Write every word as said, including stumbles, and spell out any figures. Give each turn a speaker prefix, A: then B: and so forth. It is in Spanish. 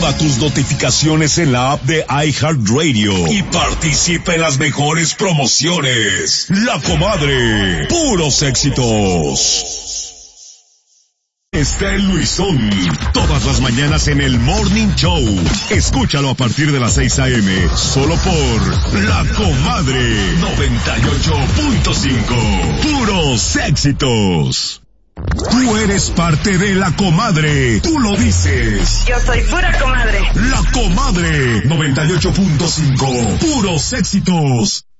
A: Activa tus notificaciones en la app de iHeartRadio y participa en las mejores promociones. La Comadre, puros éxitos. Está el Luisón, todas las mañanas en el Morning Show. Escúchalo a partir de las seis a.m., solo por La Comadre noventa y ocho punto cinco. Puros éxitos. Tú eres parte de La Comadre, tú lo dices.
B: Yo soy pura comadre.
A: La Comadre noventa y ocho punto cinco. Puros éxitos.